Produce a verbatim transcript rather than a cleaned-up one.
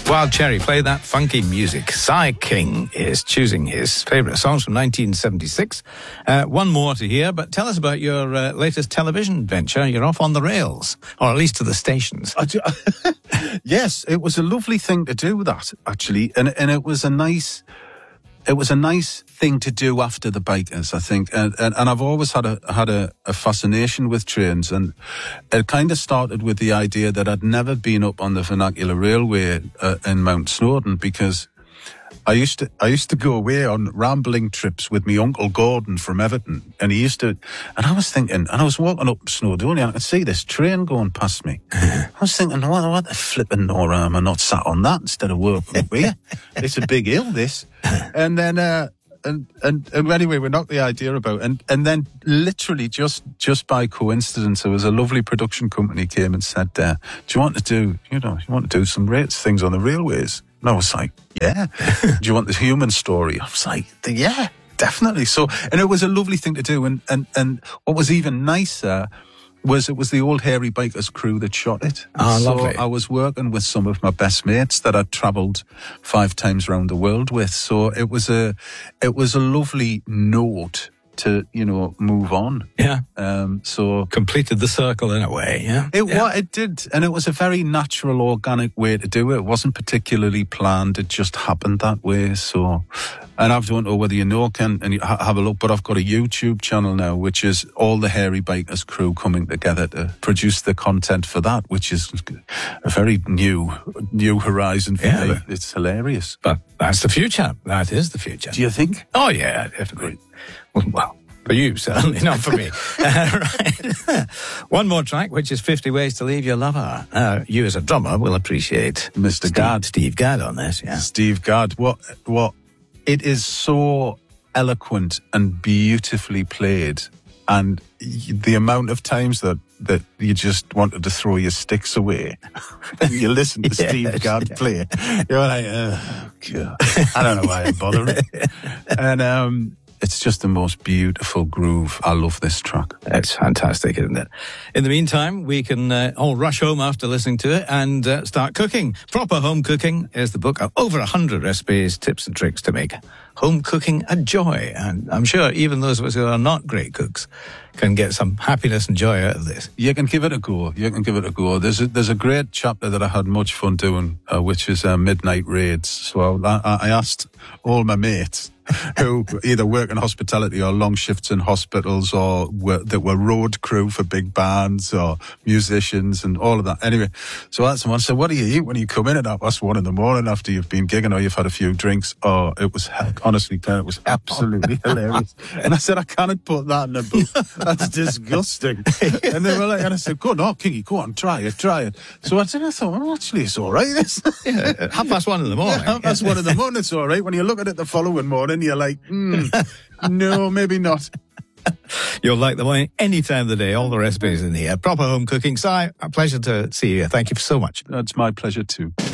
Wild Cherry, play that funky music. Cy King is choosing his favourite songs from nineteen seventy-six. Uh, one more to hear, but tell us about your uh, latest television venture. You're off on the rails, or at least to the stations. I do, yes, it was a lovely thing to do that, actually, and and it was a nice... It was a nice thing to do after the Bikers, I think, and and, and I've always had a had a, a fascination with trains, and it kind of started with the idea that I'd never been up on the vernacular railway uh, in Mount Snowdon, because I used to I used to go away on rambling trips with my Uncle Gordon from Everton, and he used to, and I was thinking, and I was walking up Snowdonia, and I could see this train going past me. I was thinking, what, what the flipping Nora am I not sat on that instead of working up here? It's a big hill, this. And then, uh, and, and, and anyway, we knocked the idea about, and, and then literally just, just by coincidence, there was a lovely production company came and said, uh, do you want to do, you know, you want to do some rates things on the railways? And I was like, yeah. Do you want the human story? I was like, yeah, definitely. So, and it was a lovely thing to do. And, and, and what was even nicer was it was the old Hairy Bikers crew that shot it. Oh, so lovely. I was working with some of my best mates that I'd travelled five times around the world with. So it was a, it was a lovely note to, you know, move on. Yeah. Um, so completed the circle in a way, yeah? It, yeah. What it did, and it was a very natural, organic way to do it. It wasn't particularly planned. It just happened that way. So, and I don't know whether you know, Ken, and you ha- have a look, but I've got a YouTube channel now, which is all the Hairy Bikers crew coming together to produce the content for that, which is a very new, new horizon for yeah, me. It's hilarious. But that's the future. That is the future. Do you think? Oh, yeah, definitely. Well, for you, certainly, not for me. uh, right. One more track, which is fifty Ways to Leave Your Lover. Uh, you as a drummer will appreciate Mister Steve, Gadd. Steve Gadd on this, yeah. Steve Gadd. What, what, it is so eloquent and beautifully played. And the amount of times that, that you just wanted to throw your sticks away when you listen to yes, Steve Gadd yeah. play, you're like, oh, God. I don't know why I'm bothering. And, um, it's just the most beautiful groove. I love this track. It's fantastic, isn't it? In the meantime, we can uh, all rush home after listening to it and uh, start cooking. Proper Home Cooking is the book of over a hundred recipes, tips and tricks to make home cooking a joy. And I'm sure even those of us who are not great cooks can get some happiness and joy out of this. You can give it a go. You can give it a go. There's a, there's a great chapter that I had much fun doing, uh, which is uh, Midnight Raids. So I, I asked all my mates who either work in hospitality or long shifts in hospitals, or were, that were road crew for big bands or musicians and all of that. Anyway, so I asked someone, so what do you eat when you come in at half past one in the morning after you've been gigging or you've had a few drinks? Oh, it was, honestly, it was absolutely hilarious. And I said, I cannot put that in a book. That's disgusting. And they were like, and I said, go on, oh, Kingy, go on, try it, try it. So I said, I thought, well, actually, it's all right. This. Yeah, half past one in the morning. Yeah, half past one in the morning, it's all right. When you look at it the following morning, you're like, hmm, no, maybe not. You'll like the wine any time of the day. All the recipes in here. Proper Home Cooking. Si, a pleasure to see you. Thank you so much. It's my pleasure too.